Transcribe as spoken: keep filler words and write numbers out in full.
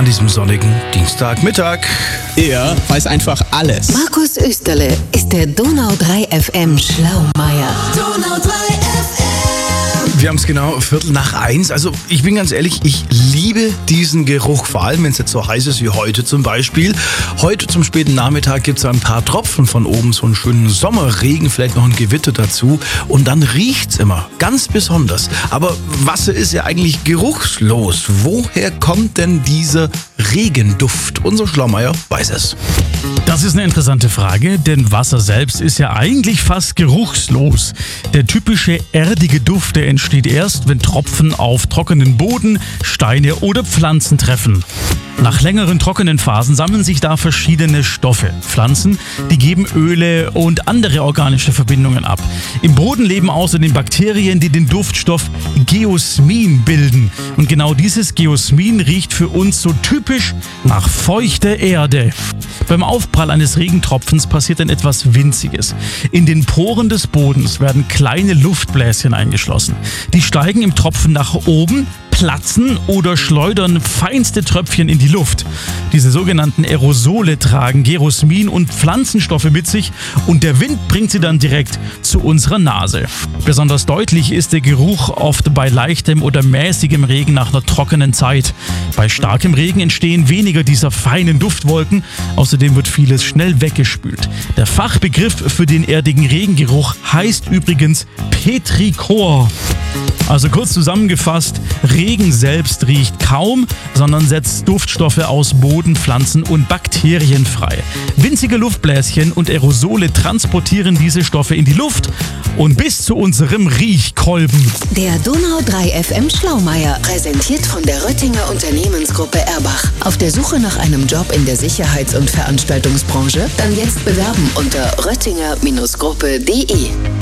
diesem sonnigen Dienstagmittag. Er weiß einfach alles. Markus Österle ist der Donau drei F M Schlaumeier. Donau drei F M. Wir haben es genau Viertel nach eins. Also ich bin ganz ehrlich, ich liebe diesen Geruch, vor allem wenn es jetzt so heiß ist wie heute zum Beispiel. Heute zum späten Nachmittag gibt es ein paar Tropfen von oben, so einen schönen Sommerregen, vielleicht noch ein Gewitter dazu. Und dann riecht es immer ganz besonders. Aber Wasser ist ja eigentlich geruchslos. Woher kommt denn dieser Regenduft? Unser Schlaumeier weiß es. Das ist eine interessante Frage, denn Wasser selbst ist ja eigentlich fast geruchslos. Der typische erdige Duft, der entsteht erst, wenn Tropfen auf trockenen Boden, Steine oder Pflanzen treffen. Nach längeren trockenen Phasen sammeln sich da verschiedene Stoffe. Pflanzen, die geben Öle und andere organische Verbindungen ab. Im Boden leben außerdem Bakterien, die den Duftstoff Geosmin bilden. Und genau dieses Geosmin riecht für uns so typisch nach feuchter Erde. Beim Aufprall eines Regentropfens passiert dann etwas Winziges. In den Poren des Bodens werden kleine Luftbläschen eingeschlossen. Die steigen im Tropfen nach oben, platzen oder schleudern feinste Tröpfchen in die Luft. Diese sogenannten Aerosole tragen Geosmin und Pflanzenstoffe mit sich und der Wind bringt sie dann direkt zu unserer Nase. Besonders deutlich ist der Geruch oft bei leichtem oder mäßigem Regen nach einer trockenen Zeit. Bei starkem Regen entstehen weniger dieser feinen Duftwolken, außerdem wird vieles schnell weggespült. Der Fachbegriff für den erdigen Regengeruch heißt übrigens Petrichor. Also kurz zusammengefasst, Regen selbst riecht kaum, sondern setzt Duftstoffe aus Boden, Pflanzen und Bakterien frei. Winzige Luftbläschen und Aerosole transportieren diese Stoffe in die Luft und bis zu unserem Riechkolben. Der Donau drei F M Schlaumeier, präsentiert von der Röttinger Unternehmensgruppe Erbach. Auf der Suche nach einem Job in der Sicherheits- und Veranstaltungsbranche? Dann jetzt bewerben unter röttinger Gruppe punkt de.